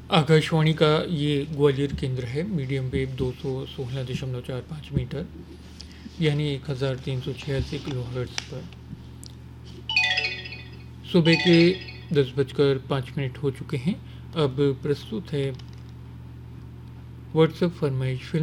आकाशवाणी का ये ग्वालियर केंद्र है। मीडियम वेव 216.45 मीटर यानी 1386 किलो हर्ट्ज पर। सुबह के 10:05 हो चुके हैं। अब प्रस्तुत है व्हाट्सएप फरमाइश फिल्म